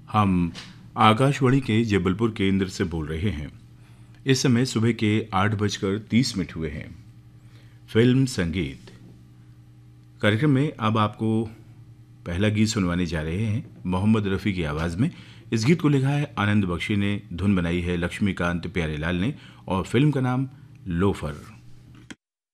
हम आकाशवाणी के जबलपुर केंद्र से बोल रहे हैं। इस समय सुबह के 8:30 हुए हैं। फिल्म संगीत कार्यक्रम में अब आपको पहला गीत सुनवाने जा रहे हैं मोहम्मद रफ़ी की आवाज़ में। इस गीत को लिखा है आनंद बख्शी ने, धुन बनाई है लक्ष्मीकांत प्यारेलाल ने और फिल्म का नाम लोफर।